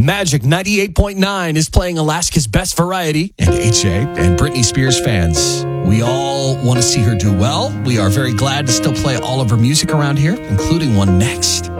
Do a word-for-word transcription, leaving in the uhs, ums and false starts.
Magic ninety-eight point nine is playing Alaska's Best Variety, and H A and Britney Spears fans, we all want to see her do well. We are very glad to still play all of her music around here, including one next.